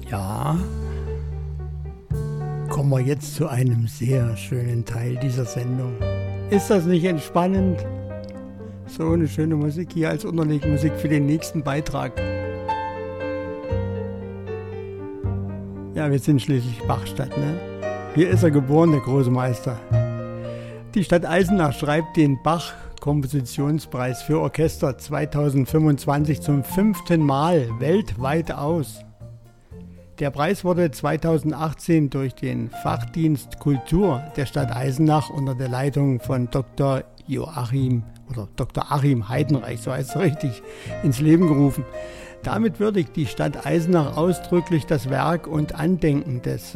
Ja, kommen wir jetzt zu einem sehr schönen Teil dieser Sendung. Ist das nicht entspannend? So eine schöne Musik hier als Unterlegmusik für den nächsten Beitrag. Ja, wir sind schließlich Bachstadt, ne? Hier ist er geboren, der große Meister. Die Stadt Eisenach schreibt den Bach-Kompositionspreis für Orchester 2025 zum 5. Mal weltweit aus. Der Preis wurde 2018 durch den Fachdienst Kultur der Stadt Eisenach unter der Leitung von Dr. Achim Heidenreich, so heißt es richtig, ins Leben gerufen. Damit würdigt die Stadt Eisenach ausdrücklich das Werk und Andenken des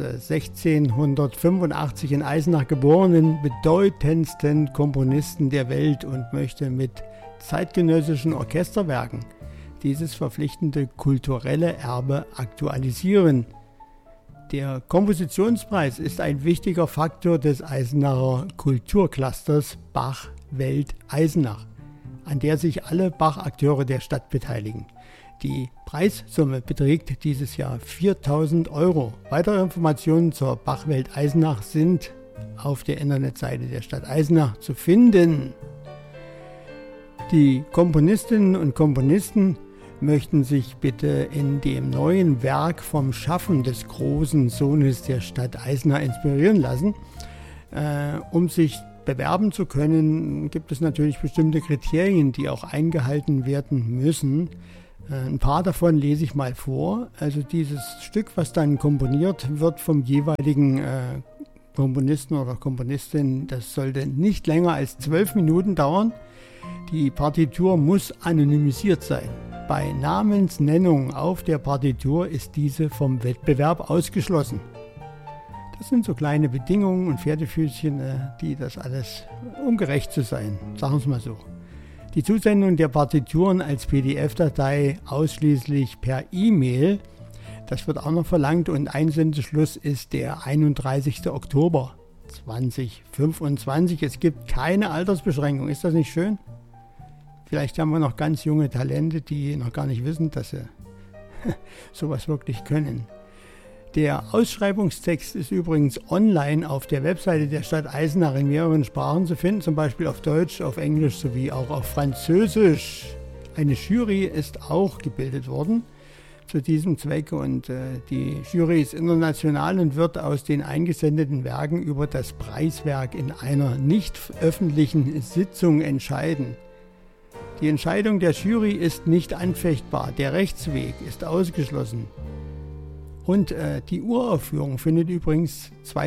1685 in Eisenach geborenen, bedeutendsten Komponisten der Welt und möchte mit zeitgenössischen Orchesterwerken dieses verpflichtende kulturelle Erbe aktualisieren. Der Kompositionspreis ist ein wichtiger Faktor des Eisenacher Kulturclusters Bach-Welt Eisenach, an der sich alle Bach-Akteure der Stadt beteiligen. Die Preissumme beträgt dieses Jahr 4.000 €. Weitere Informationen zur Bach-Welt Eisenach sind auf der Internetseite der Stadt Eisenach zu finden. Die Komponistinnen und Komponisten möchten sich bitte in dem neuen Werk vom Schaffen des großen Sohnes der Stadt Eisenach inspirieren lassen. Um sich bewerben zu können, gibt es natürlich bestimmte Kriterien, die auch eingehalten werden müssen. Ein paar davon lese ich mal vor. Also dieses Stück, was dann komponiert wird vom jeweiligen Komponisten oder Komponistin, das sollte nicht länger als 12 Minuten dauern. Die Partitur muss anonymisiert sein. Bei Namensnennung auf der Partitur ist diese vom Wettbewerb ausgeschlossen. Das sind so kleine Bedingungen und Pferdefüßchen, die das alles, um gerecht zu sein, sagen wir es mal so. Die Zusendung der Partituren als PDF-Datei ausschließlich per E-Mail, das wird auch noch verlangt und Einsendeschluss ist der 31. Oktober 2025. Es gibt keine Altersbeschränkung. Ist das nicht schön? Vielleicht haben wir noch ganz junge Talente, die noch gar nicht wissen, dass sie sowas wirklich können. Der Ausschreibungstext ist übrigens online auf der Webseite der Stadt Eisenach in mehreren Sprachen zu finden, zum Beispiel auf Deutsch, auf Englisch sowie auch auf Französisch. Eine Jury ist auch gebildet worden zu diesem Zweck und die Jury ist international und wird aus den eingesendeten Werken über das Preiswerk in einer nicht öffentlichen Sitzung entscheiden. Die Entscheidung der Jury ist nicht anfechtbar, der Rechtsweg ist ausgeschlossen. Und die Uraufführung findet übrigens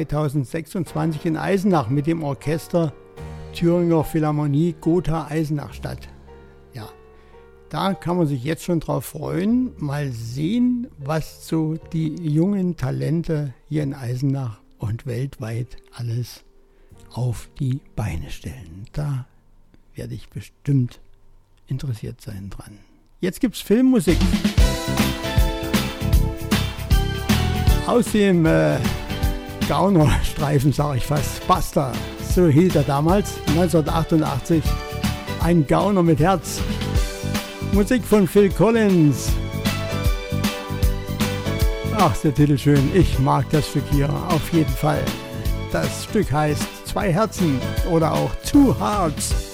2026 in Eisenach mit dem Orchester Thüringer Philharmonie Gotha Eisenach statt. Ja, da kann man sich jetzt schon drauf freuen. Mal sehen, was so die jungen Talente hier in Eisenach und weltweit alles auf die Beine stellen. Da werde ich bestimmt interessiert sein dran. Jetzt gibt's Filmmusik. Aus dem Gaunerstreifen, sage ich fast, Buster, so hieß er damals, 1988, ein Gauner mit Herz. Musik von Phil Collins. Ach, ist der Titel schön, ich mag das Stück hier auf jeden Fall. Das Stück heißt Zwei Herzen oder auch Two Hearts.